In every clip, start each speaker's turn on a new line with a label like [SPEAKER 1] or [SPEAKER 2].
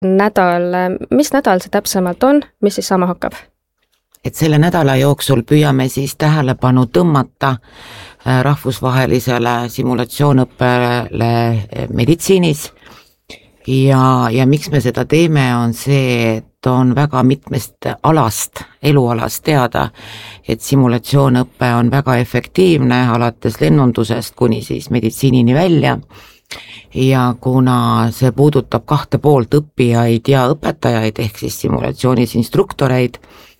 [SPEAKER 1] nädal, mis nädal see täpsemalt on, mis siis saama hakkab?
[SPEAKER 2] Et selle nädala jooksul püüame siis tähelepanu tõmmata rahvusvahelisele simulatsioonõppele meditsiinis ja miks me seda teeme, on see, et on väga mitmest elualast teada, et simulatsioonõpe on väga efektiivne alates lennundusest kuni siis meditsiinini välja ja kuna see puudutab kahte poolt õppijaid ja õpetajaid ehk siis simulatsioonis instruktoreid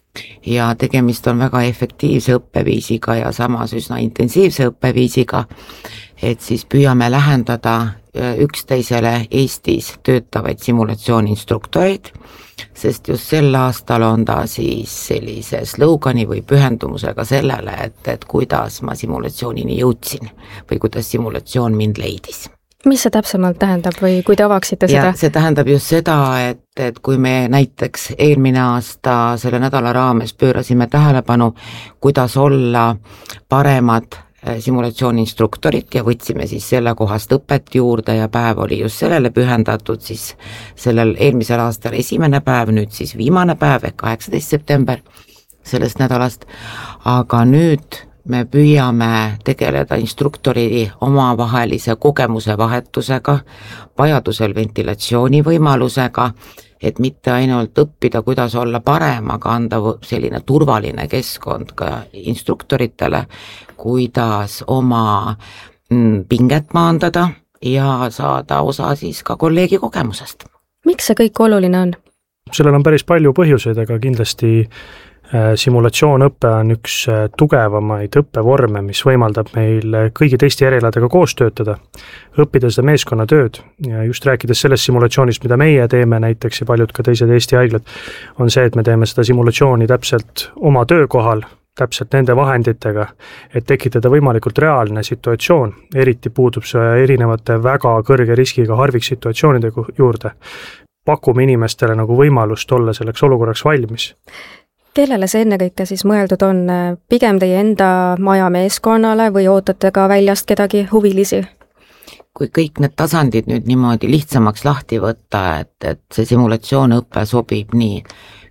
[SPEAKER 2] ja tegemist on väga efektiivse õppeviisiga ja samas üsna intensiivse õppeviisiga, et siis püüame lähendada üksteisele Eestis töötavaid simulatsiooniinstruktoreid, sest just sel aastal on ta siis sellise slogani või pühendumusega sellele, et kuidas ma simulatsioonini jõudsin või kuidas simulatsioon mind leidis.
[SPEAKER 1] Mis see täpsemalt tähendab või kui te avaksite seda?
[SPEAKER 2] See tähendab just seda, et kui me näiteks eelmine aasta selle nädala raames pöörasime tähelepanu, kuidas olla paremad simulatsiooniinstruktorit ja võtsime siis selle kohast õpet juurde ja päev oli just sellele pühendatud, siis sellel eelmisel aastal esimene päev, nüüd siis viimane päev ehk 18. september sellest nädalast, aga nüüd me püüame tegeleda instruktori omavahelise kogemuse vahetusega, vajadusel ventilatsiooni võimalusega, et mitte ainult õppida, kuidas olla parem, aga anda selline turvaline keskkond ka instruktoritele, kuidas oma pinget maandada ja saada osa siis ka kolleegi kogemusest.
[SPEAKER 1] Miks see kõik oluline on?
[SPEAKER 3] Sellel on päris palju põhjuseid, aga kindlasti simulatsioonõpe on üks tugevamaid õppevorme, mis võimaldab meil kõigi teiste erialadega koos töötada, õppida seda meeskonnatööd ja just rääkides sellest simulatsioonist, mida meie teeme näiteks ja paljud ka teised Eesti haiglad, on see, et me teeme seda simulatsiooni täpselt oma töökohal, täpselt nende vahenditega, et tekitada võimalikult reaalne situatsioon, eriti puudub see erinevate väga kõrge riskiga harviksituatsioonide juurde. Pakume inimestele nagu võimalust olla selleks olukorraks valmis.
[SPEAKER 1] Kellele see ennekõike siis mõeldud on? Pigem teie enda maja meeskonnale või ootate ka väljast kedagi huvilisi?
[SPEAKER 2] Kui kõik need tasandid nüüd niimoodi lihtsamaks lahti võtta, et see simulatsioonõpe sobib nii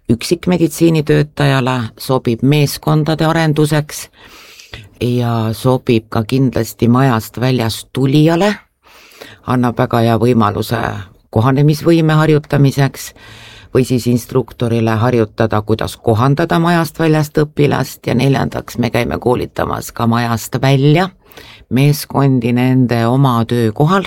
[SPEAKER 2] üksikmeditsiinitöötajale, sobib meeskondade arenduseks ja sobib ka kindlasti majast väljast tulijale, annab väga hea võimaluse kohanemisvõime harjutamiseks, või siis instruktorile harjutada, kuidas kohandada majast väljast õpilast ja neljandaks me käime koolitamas ka majast välja meeskondi nende oma töökohal,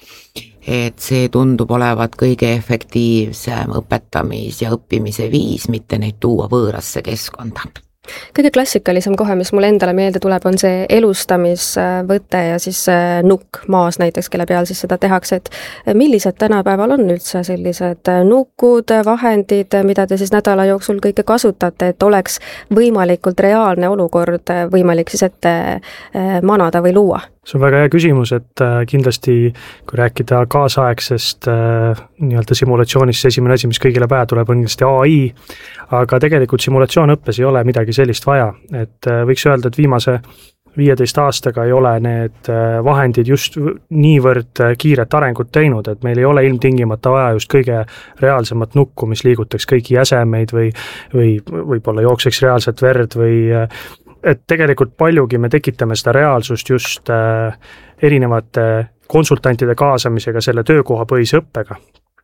[SPEAKER 2] et see tundub olevat kõige efektiivsem õpetamis- ja õppimise viis, mitte neid tuua võõrasse keskkonda.
[SPEAKER 1] Kõige klassikalisem kohe, mis mulle endale meelde tuleb, on see elustamisvõte ja siis nukk maas näiteks, kelle peal siis seda tehakse, et millised tänapäeval on üldse sellised nukud, vahendid, mida te siis nädala jooksul kõike kasutate, et oleks võimalikult reaalne olukord võimalik siis ette manada või luua?
[SPEAKER 3] See on väga hea küsimus, et kindlasti kui rääkida kaasaegsest nii-öelda simulatsioonist, esimene asi, mis kõigile pähe tuleb, on kindlasti AI, aga tegelikult simulatsioonõppes ei ole midagi sellist vaja, et võiks öelda, et viimase 15 aastaga ei ole need vahendid just niivõrd kiiret arengut teinud, et meil ei ole ilmtingimata vaja just kõige reaalsemat nukku, mis liigutaks kõiki jäsemeid või võib-olla jookseks reaalset verd või et tegelikult paljugi me tekitame seda reaalsust just erinevate konsultantide kaasamisega selle töökohapõhise õppega.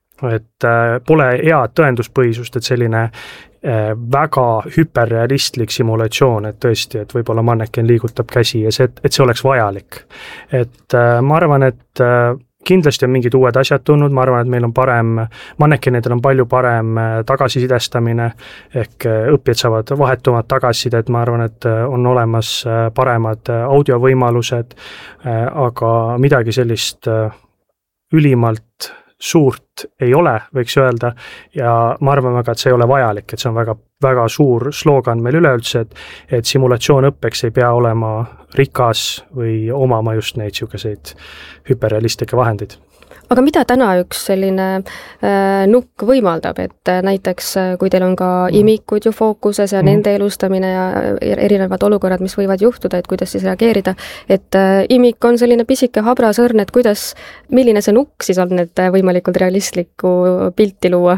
[SPEAKER 3] Et pole head tõenduspõhisust, et selline väga hüperrealistlik simulatsioon, et tõesti, et võib-olla manneken liigutab käsi ja see, et see oleks vajalik. Et ma arvan, et kindlasti on mingid uued asjad tulnud, ma arvan, et meil on parem, mannekenidel on palju parem tagasisidestamine, ehk õppijad saavad vahetumat tagasisidet, ma arvan, et on olemas paremad audiovõimalused, aga midagi sellist ülimalt suurt ei ole, võiks öelda, ja ma arvan väga, et see ei ole vajalik, et see on väga, väga suur slogan meil üleüldse, et simulatsioonõppeks ei pea olema rikas või omama just neid selliseid hüperrealistlikke vahendeid.
[SPEAKER 1] aga mida täna üks selline nukk võimaldab, et näiteks kui teil on ka imikud ju fookuses ja nende elustamine ja erinevad olukorrad, mis võivad juhtuda, et kuidas siis reageerida, et imik on selline pisike habras õrn, et milline see nukk siis on, et võimalikult realistlikku pilti luua?